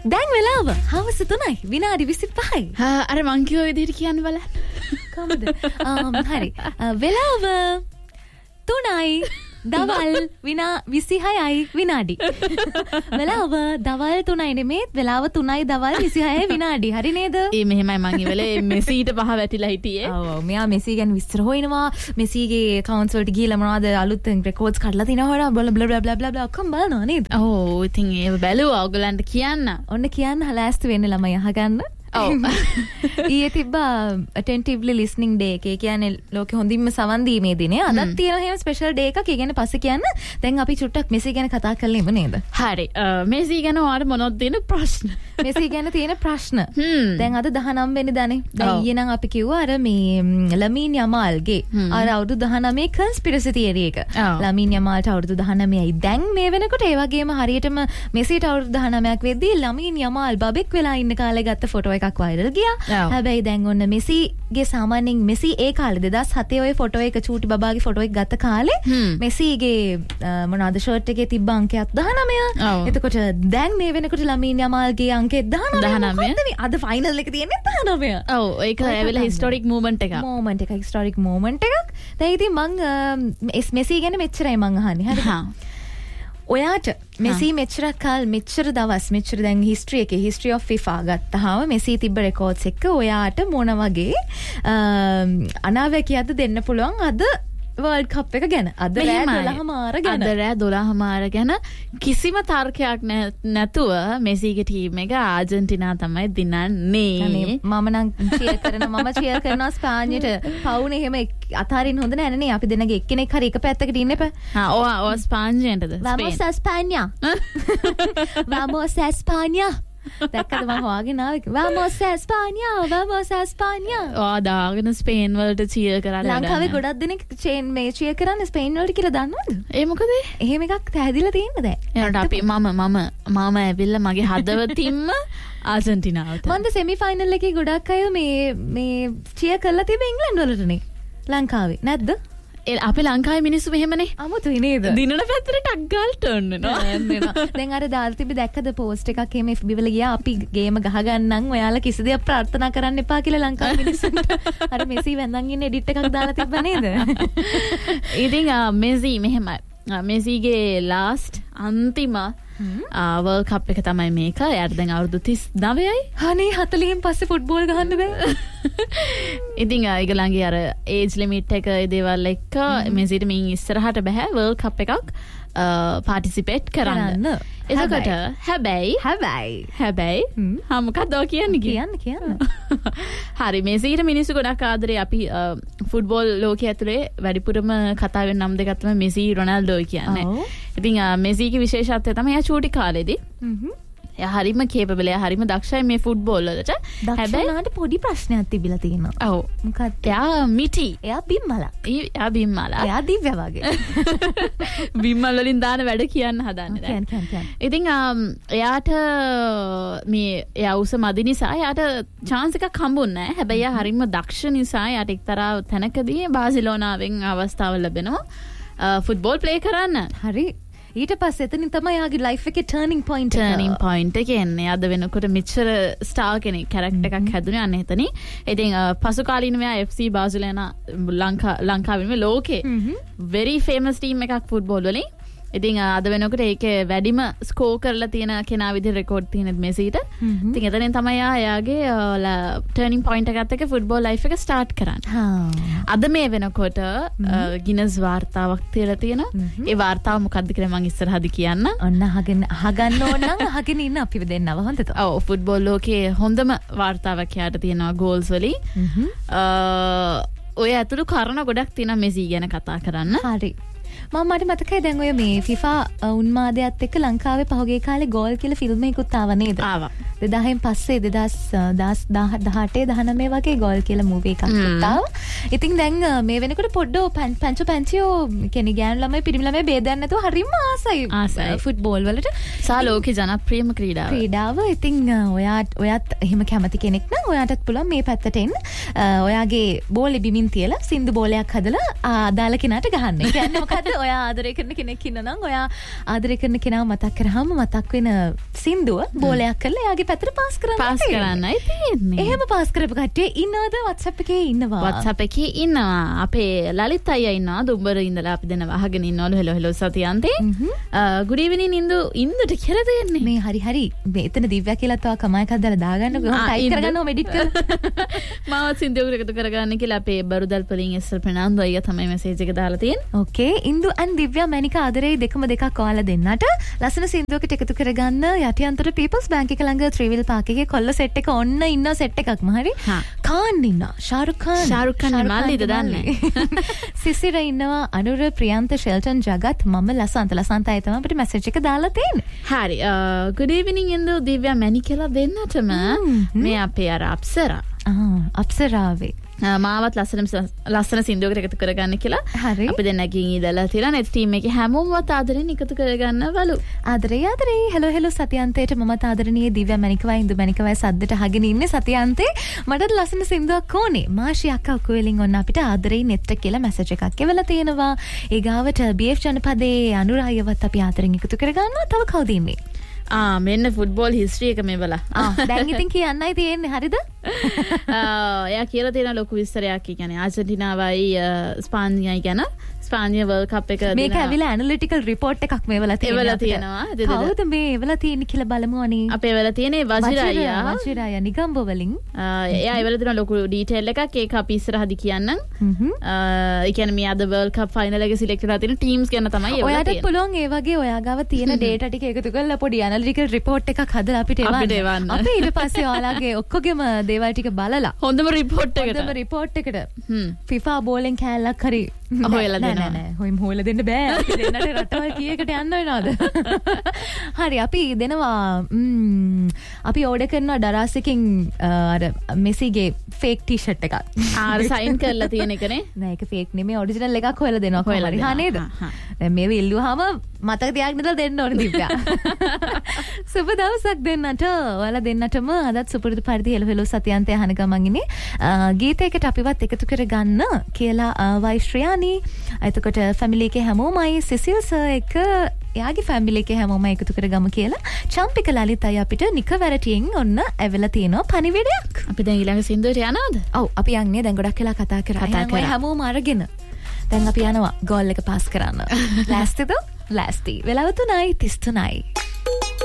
දැන් වෙලාව හවස 3යි විනාඩි 25යි. අර මං කියෝ විදිහට කියන්න බලන්න. කොහමද? හරි. වෙලාව 3යි දවල් 26යි විනාඩි. වෙලාව දවල් 3යි නෙමෙයි වෙලාව 3යි දවල් 26යි විනාඩි. හරි නේද? මෙහෙමයි මං ඉවලේ මෙසීට පහ වැටිලා හිටියේ. ඔව් මෙයා මෙසී ගැන විස්තර හොයනවා. මෙසීගේ accounts වලට ගිහලා මොනවද අලුත් records කඩලා තිනවද බ්ලා බ්ලා බ්ලා ඔක්කොම බලනවා නේද? ඔව් ඉතින් ඒව බැලුවා ඔයගලන්ට කියන්න. ඔන්න කියන්න ලෑස්ති වෙන්න ළමයි අහගන්න. ඔව් ඊයේ තිබ්බා attentively listening day එකේ කියන්නේ ලෝකෙ හොඳින්ම සවන් දීමේ දිනේ. අදත් තියෙනවා එහෙම ස්පෙෂල් ඩේ එකක්. ඒ කියන්නේ පස්සේ කියන්න. දැන් අපි චුට්ටක් මෙසී ගැන කතා කරලා ඉමු නේද? හරි. මෙසී ගැන ඔයාලට මොනවද තියෙන ප්‍රශ්න? මෙසී ගැන තියෙන ප්‍රශ්න. දැන් අද 19 වෙනිදානේ. දැන් ඊයේ නම් අපි කිව්වා අර මේ ලමීන් යමාල්ගේ අර අවුරුදු 19 conspiracy theory එක. ලමීන් යමාල්ට අවුරුදු 19යි. දැන් මේ වෙනකොට ඒ වගේම හරියටම මෙසීට අවුරුදු 19ක් වෙද්දී ලමීන් යමාල් බබෙක් වෙලා ඉන්න කාලේ ගත්ත ෆොටෝ එකක් වයිරල් ගියා. හැබැයි දැන් ඔන්න මෙසීගේ සාමාන්‍යයෙන් මෙසී ඒ කාලේ 2007 ඔය ෆොටෝ එක චූටි බබාගේ ෆොටෝ එක ගත්ත කාලේ මෙසීගේ මොනවාද ෂර්ට් එකේ තිබ්බ අංකයක් 19. එතකොට දැන් මේ වෙනකොට ලමීන් යමාල්ගේ අංකේ 19. අද ෆයිනල් එක තියෙන්නේ 19. ඔව් ඒක ඇවිල්ලා හිස්ටොරික් මූවමන්ට් එකක්. මූවමන්ට් එකක් හිස්ටොරික් මූවමන්ට් එකක්. දැන් ඉතින් මං මෙසී ගැන මෙච්චරයි මං අහන්නේ. හරි. ඔයාට මෙසී මෙච්චර කාල මෙච්චර දවස් මෙච්චර දැන් හිස්ටරි එකේ history of FIFA ගත්තාම මෙසී තිබ්බ රෙකෝඩ්ස් එක ඔයාට මොන වගේ අනාවැකියක්ද දෙන්න පුළුවන් අද වර්ල්ඩ් කප් එක ගැන? අද රෑ 12 මාර ගැන. අද රෑ 12 මාර ගැන කිසිම තර්කයක් නැතුව මෙසීගේ ටීම් එක ආජන්ටිනා තමයි දිනන්නේ. මම නම් චියර් කරනවා ස්පාඤ්ඤයට. පවුනේ එහෙම අතාරින්න හොඳ නැහැ නේ. අපි දෙන්නගේ එක්කෙනෙක් හරි එක පැත්තකට ඉන්න එපා. ඔය ස්පාඤ්ඤයටද? Vamos a España. Vamos a España. දැක්කද මම හොයාගෙන ආවේ. Vamos a España. Vamos a España. දාගෙන ස්පේන් වලට චියර් කරලා ලංකාවේ ගොඩක් දෙනෙක් මේ චියර් කරන්නේ ස්පේන් වලට කියලා දන්නවද? ඒ මොකද? එහෙම එකක් පැහැදිලා තියෙන්නේ දැන්. එනට අපි මම ඇවිල්ලා මගේ හදවතින්ම ආජන්ටිනාවට. මන්ද සෙමි ෆයිනල් එකේ ගොඩක් අය මේ චියර් කරලා තිබෙ ඉංග්ලන්ඩ් වලටනේ. ලංකාවේ නැද්ද? අපේ ලංකාවේ මිනිස්සු මෙහෙමනේ. අමුතුයි නේද? දිනන පැත්තට ටක් ගාල් ටර්න් වෙනවා. දැන් අර දාලා තිබි දැක්කද පෝස්ට් එකක් එහෙම FB වල ගියා අපි ගේම ගහගන්නම් ඔයාලා කිසි දෙයක් ප්‍රාර්ථනා කරන්න එපා කියලා ලංකාවේ මිනිස්සුන්ට. අර මෙසි වැඳන් ඉන්න එඩිට් එකක් දාලා තිබ්බා නේද? ඉතින් මෙසි මෙහෙමයි. මෙසිගේ ලාස්ට් අන්තිම වර්ල්ඩ් කප් එක තමයි මේක. එයාට දැන් අවුරුදු 39යි. අනේ 40න් පස්සේ ෆුට්බෝල් ගහන්න බෑ. ඉතින් ඒගොල්ලන්ගේ අර ඒජ් ලිමිට් එක ඒ දේවල් එක්ක මෙසිට මින් ඉස්සරහට බෑ වර්ල්ඩ් කප් එකක් පාටිසිපේට් කරන්න. එතකොට හැබැයි මොකක්ද කියන්නේ? හරි මෙසිට මිනිස්සු ගොඩක් ආදරේ. අපි ෆුට්බෝල් ලෝකයේ ඇතුලේ වැඩිපුරම කතා වෙන නම් දෙකක් තමයි මෙසි රොනාල්ඩෝ කියන්නේ. ඉතින් මෙසිගේ විශේෂත්වය තමයි එයා චූටි කාලේදී එයා හරිම කේපබල්. එයා හරිම දක්ෂයි මේ ෆුට්බෝල් වලට. හැබැයි උනාට පොඩි ප්‍රශ්නයක් තිබිලා තියෙනවා. ඔව් මොකක්ද? එයා මිටි. එයා බිම්මලා. එයා දිව්‍ය වගේ. බිම්මල් වලින් දාන වැඩ කියන්න හදන්නේ දැන්. ඉතින් එයාට එයා උස මදි නිසා එයාට chance එකක් හම්බුන්නේ නැහැ. හැබැයි එයා හරිම දක්ෂ නිසා එයාට එක්තරා තැනකදී බාසිලෝනාවෙන් අවස්ථාව ලැබෙනවා ෆුට්බෝල් ප්ලේ කරන්න. හරි. ඊට පස්සේ එතනින් තමයි යාගේ ලයිෆ් එකේ ටර්නින් පොයින්ට් එක එන්නේ. අද වෙනකොට මෙච්චර ස්ටාර් කෙනෙක් කැරක්ටර් එකක් හැදුනේ අන්න එතනින්. ඉතින් පසු කාලීනව එයා FC බාසිලෝනා ලංකාවේ ලෝකේ very famous team එකක් ෆුට්බෝල් වලින්. ඉතින් අද වෙනකොට ඒකේ වැඩිම ස්කෝර් කරලා තියෙන කෙනා විදිහට රෙකෝඩ් තියෙන මෙසිට. ඉතින් එතනින් තමයි එයාගේ ටර්නින් පොයින්ට් එකත් එක්ක ෆුට්බෝල් ලයිෆ් එක ස්ටාර්ට් කරන්නේ. අද මේ වෙනකොට ගිනස් වාර්තාවක් තියලා තියෙනවා. ඒ වාර්තාව මොකක්ද කියලා මම ඉස්සරහදී කියන්න. ඔන්න අහගන්න ඕන නම් අහගෙන ඉන්න අපිව දෙන්නව හොඳට. ඔව් ෆුට්බෝල් ලෝකයේ හොඳම වාර්තාවක් යාට තියෙනවා ගෝල්ස් වලින්. ඔය ඇතුළු කාරණා ගොඩක් තියෙනවා මෙසි ගැන කතා කරන්න. හරි. මට මතකයි දැන් ඔය මේ FIFA උන්මාදයත් එක්ක ලංකාවේ පහුගිය කාලේ ගෝල් කියලා ෆිල්ම් එකකුත් ආවා නේද? ආවා. 2000න් පස්සේ 2018 19 වගේ ගෝල් කියලා මූවි එකක් ආවා. ඉතින් දැන් මේ වෙනකොට පොඩ්ඩෝ පැංචෝ කෙනි ගෑනු ළමයි පිරිමි ළමයි බේදයක් නැතුව හරිම ආසයි ෆුට්බෝල් වලට. සා ලෝකේ ජනප්‍රියම ක්‍රීඩාව. ඉතින් ඔයාත් එහෙම කැමති කෙනෙක් නම් ඔයාටත් පුළුවන් මේ පැත්තට එන්න. ඔයාගේ බෝලේ බිමින් තියලා සින්දු බෝලයක් හදලා අදාළ කෙනාට ගහන්න. ඒ කියන්නේ මොකද්ද ඔයා ආදරය කරන කෙනෙක් ඉන්නවා නම් ඔයා ආදරය කරන කෙනාව මතක් කරාම මතක් වෙන සින්දුව බෝලයක් කරලා එයාගේ පැත්තට පාස් කරන්නයි තියෙන්නේ. එහෙම පාස් කරපු කට්ටිය ඉන්නවද WhatsApp එකේ ඉන්නවා. WhatsApp එකේ ඉන්නවා. අපේ ලලිත් අයියා ඉන්නවා. දුම්බර ඉඳලා අපි දෙනවා අහගෙන ඉන්නවලු hello සතියන්තේ. good evening ඉන්දුට කියලා දෙන්නේ. මේ හරි මේ එතන දිව්‍යා කියලා තව කමයි එකක් දාලා දාගන්න කොහොම ටයිප් කරගන්නව එඩිට් කරලා. මාවත් සින්දුවකට එකතු කරගන්න කියලා අපේ බරුදල් පොලින් එස්.එල්. ප්‍රනාන්දු අයියා තමයි මෙසේජ් එක දාලා තියෙන්නේ. ඕකේ ඉන්දු and දිව්‍යා මැනිකා ආදරේ දෙකම දෙකක් ඔයාලා දෙන්නට ලස්සන සින්දුවකට එකතු කරගන්න යටියන්තර පීපල්ස් බැංක් එක ළඟ ත්‍රිවිල් පාක් එකේ කොල්ල සෙට් එක ඔන්න ඉන්න සෙට් එකක්ම හරි. කාන් ඉන්නවා. ශාරුක් ඛාන් මල්ලිද දන්නේ. සිසිර ඉන්නවා. අනුර ප්‍රියන්ත ෂෙල්ටන් ජගත් මම ලසන්ත අය තමයි අපිට මැසේජ් එක දාලා තියෙන්නේ. හරි. good evening ඉන්දු දිව්‍යා මැනිකලා දෙන්නටම මේ අපේ අර අප්සරාවේ මාවත් ලස්සන සින්දුවකට එකතු කරගන්න කියලා අපි දෙන්නකින් ඉඳලා තියලා net team එකේ හැමෝමවත් ආදරෙන් එකතු කරගන්නවලු. ආදරේ hello සතියන්තේට මමත් ආදරණීය දිව්‍යා මණිකවයි ඉන්දු මණිකවයි සද්දට අහගෙන ඉන්නේ සතියන්තේ මටත් ලස්සන සින්දුවක් ඕනේ. මාෂි අක්කා ඔක්කොවෙලින් ඔන්න අපිට ආදරේ net කියලා මැසේජ් එකක් එවලා තියෙනවා. ඒ ගාවට BF ජනපදයේ අනුරායවත් අපි ආදරෙන් එකතු කරගන්නවා. තව කවුද ඉන්නේ? මෙන්න ෆුට්බෝල් හිස්ට්‍රි එක මේවලා. දැන් ඉතින් කියන්නයි තියෙන්නේ හරිද? එයා කියලා තියෙන ලොකු විස්තරයක් කියන්නේ ආර්ජන්ටිනාවයි ස්පානියයි ගැන. ස්පානිය වර්ල්ඩ් කප් එක මේක ඇවිල්ලා ඇනලිටිකල් රිපෝට් එකක් මේවලා තියෙනවා. කවුද මේ එවලා තියෙන්නේ කියලා බලමු අනේ. අපේ එවලා තියෙන්නේ වජිරායා නිගම්බෝ වලින්. එයා එවලා තියෙන ලොකු ඩීටේල් එකක් ඒක අපි ඉස්සරහදී කියන්නම්. ඒ කියන්නේ මේ අද වර්ල්ඩ් කප් ෆයිනල් එකේ සිලෙක්ට් වෙලා තියෙන ටීම්ස් ගැන තමයි එවලා තියෙන්නේ. ඔයාට පුළුවන් ඒ වගේ ඔයා ගාව තියෙන ඩේටා ටික එකතු කරලා පොඩි ඇනලිටිකල් රිපෝට් එකක් හදලා අපිට එවන්න. අපි ඊට පස්සේ ඔයාලගේ ඔක්කොගෙම දේවල් ටික බලලා හොඳම රිපෝට් එකට FIFA බෝලෙන් කෑල්ලක් හරි හොයලා දෙනවා. නෑ හොයම් හොයලා දෙන්න බෑ. අපි දෙන්නට රටවල් කීයකට යන්න වෙනවද? හරි අපි දෙනවා අපි ඕඩර් කරනවා ඩරාසකින් අර මෙසිගේ ෆේක් ටී-ෂර්ට් එකක්. සයින් කරලා තියෙන එකනේ. නෑ ඒක ෆේක් නෙමෙයි ඔරිජිනල් එකක් හොයලා දෙනවා කොහොමද? හා නේද? දැන් මේව ඉල්ලුවාම මතක තියාගෙන ඉඳලා දෙන්න ඕනේ දිව්‍යා. සුබ දවසක් දෙන්නට. ඔයාලා දෙන්නටම අදත් සුපුරුදු පරිදි hello සතියන්තය අහන ගමන් ඉන්නේ. ගීතයකට අපිවත් එකතු කරගන්න කියලා වයිශ්‍රියානි එතකොට ෆැමිලි එකේ හැමෝමයි සිසිල් සර් එක එයාගේ ෆැමිලි එකේ හැමෝම එකතු කරගමු කියලා චම්පික ලලිත් අය අපිට නිකවැරටියෙන් ඔන්න ඇවිල්ලා තියෙනවා පණිවිඩයක්. අපි දැන් ඊළඟ සින්දුවට යනවද? ඔව් අපි යන්නේ දැන් ගොඩක් වෙලා කතා කරා. හැමෝම අරගෙන දැන් අපි යනවා ගෝල් එක පාස් කරන්න. ලෑස්තිද? ලෑස්ති. වෙලාව 3:33.